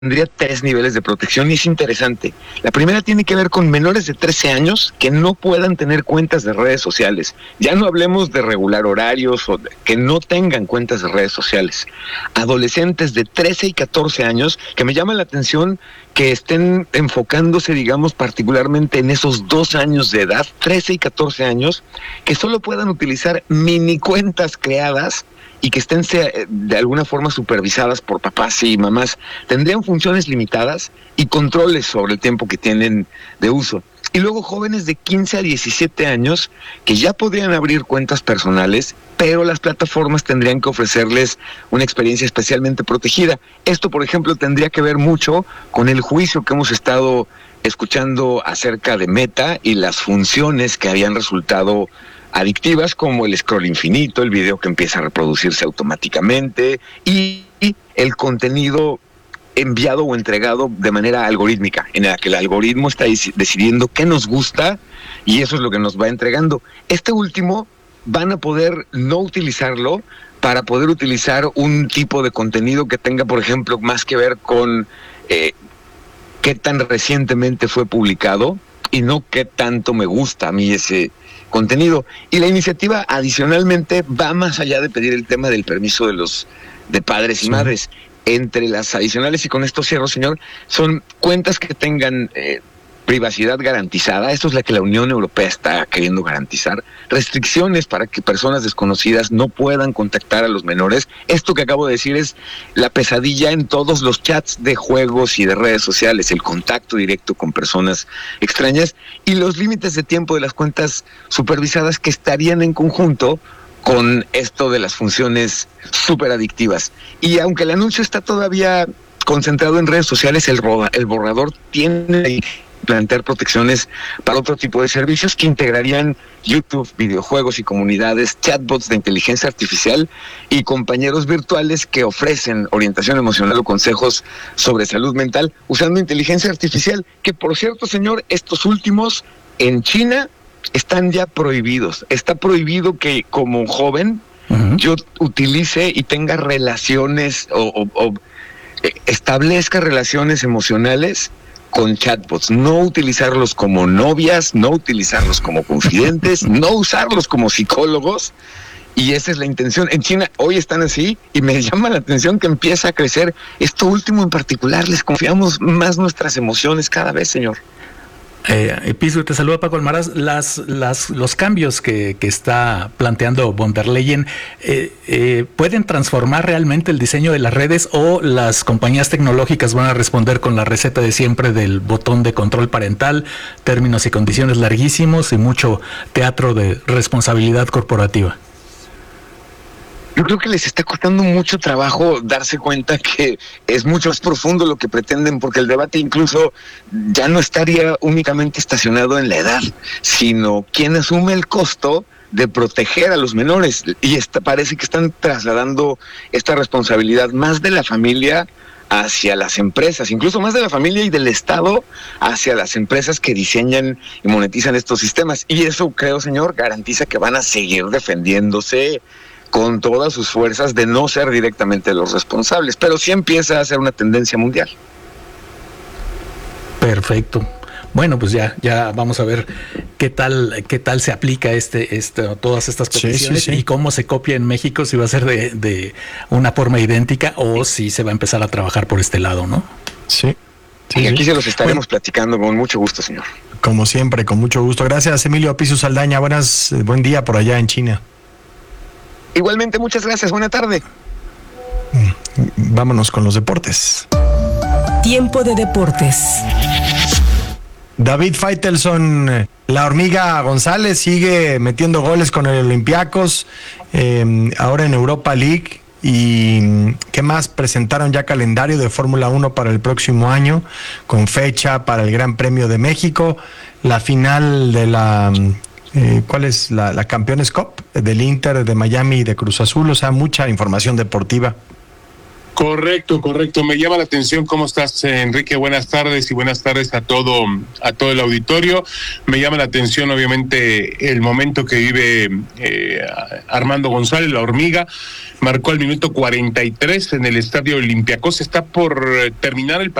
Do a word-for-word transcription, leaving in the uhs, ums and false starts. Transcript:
tendría tres niveles de protección y es interesante. La primera tiene que ver con menores de trece años que no puedan tener cuentas de redes sociales. Ya no hablemos de regular horarios o de, que no tengan cuentas de redes sociales. Adolescentes de trece y catorce años, que me llama la atención que estén enfocándose, digamos, particularmente en esos dos años de edad, trece y catorce años, que solo puedan utilizar mini cuentas creadas y que estén de alguna forma supervisadas por papás y mamás. Tendrían funciones limitadas y controles sobre el tiempo que tienen de uso. Y luego jóvenes de quince a diecisiete años que ya podrían abrir cuentas personales, pero las plataformas tendrían que ofrecerles una experiencia especialmente protegida. Esto, por ejemplo, tendría que ver mucho con el juicio que hemos estado escuchando acerca de Meta y las funciones que habían resultado adictivas, como el scroll infinito, el video que empieza a reproducirse automáticamente y el contenido enviado o entregado de manera algorítmica, en la que el algoritmo está decidiendo qué nos gusta y eso es lo que nos va entregando. Este último van a poder no utilizarlo para poder utilizar un tipo de contenido que tenga, por ejemplo, más que ver con eh, qué tan recientemente fue publicado y no qué tanto me gusta a mí ese contenido. Y la iniciativa adicionalmente va más allá de pedir el tema del permiso de los de padres y sí. madres. Entre las adicionales, y con esto cierro, señor, son cuentas que tengan eh, privacidad garantizada. Esto es la que la Unión Europea está queriendo garantizar. Restricciones para que personas desconocidas no puedan contactar a los menores. Esto que acabo de decir es la pesadilla en todos los chats de juegos y de redes sociales, el contacto directo con personas extrañas y los límites de tiempo de las cuentas supervisadas que estarían en conjunto con esto de las funciones súper adictivas. Y aunque el anuncio está todavía concentrado en redes sociales, el, el borrador tiene que plantear protecciones para otro tipo de servicios que integrarían YouTube, videojuegos y comunidades, chatbots de inteligencia artificial y compañeros virtuales que ofrecen orientación emocional o consejos sobre salud mental usando inteligencia artificial, que por cierto, señor, estos últimos en China están ya prohibidos. Está prohibido que como joven uh-huh. yo utilice y tenga relaciones o, o, o eh, establezca relaciones emocionales con chatbots. No utilizarlos como novias, no utilizarlos como confidentes, no usarlos como psicólogos. Y esa es la intención. En China hoy están así y me llama la atención que empieza a crecer. Esto último en particular, les confiamos más nuestras emociones cada vez, señor. Eh, Piso, te saluda Paco Almaraz. Las, las, los cambios que, que está planteando von der Leyen eh, eh, ¿pueden transformar realmente el diseño de las redes o las compañías tecnológicas van a responder con la receta de siempre del botón de control parental, términos y condiciones larguísimos y mucho teatro de responsabilidad corporativa? Yo creo que les está costando mucho trabajo darse cuenta que es mucho más profundo lo que pretenden, porque el debate incluso ya no estaría únicamente estacionado en la edad, sino quién asume el costo de proteger a los menores. Y esta, parece que están trasladando esta responsabilidad más de la familia hacia las empresas, incluso más de la familia y del Estado hacia las empresas que diseñan y monetizan estos sistemas. Y eso, creo, señor, garantiza que van a seguir defendiéndose con todas sus fuerzas de no ser directamente los responsables, pero sí empieza a ser una tendencia mundial. Perfecto. Bueno, pues ya, ya vamos a ver qué tal, qué tal se aplica este, este, todas estas peticiones sí, sí, sí. y cómo se copia en México, si va a ser de, de una forma idéntica o si se va a empezar a trabajar por este lado, ¿no? Sí. sí y aquí sí. se los estaremos bueno, platicando con mucho gusto, señor. Como siempre, con mucho gusto. Gracias, Emilio Piso Saldaña. Buenas, buen día por allá en China. Igualmente, muchas gracias. Buena tarde. Vámonos con los deportes. Tiempo de deportes. David Faitelson, la hormiga González, sigue metiendo goles con el Olympiacos, eh, ahora en Europa League. ¿Y qué más? Presentaron ya calendario de Fórmula uno para el próximo año, con fecha para el Gran Premio de México, la final de la... Eh, ¿Cuál es la, la Campeones Cup del Inter, de Miami y de Cruz Azul? O sea, mucha información deportiva. Correcto, correcto. Me llama la atención cómo estás, Enrique. Buenas tardes y buenas tardes a todo, a todo el auditorio. Me llama la atención, obviamente, el momento que vive eh, Armando González, la hormiga. Marcó al minuto cuarenta y tres en el estadio Olympiacos. Está por terminar el partido.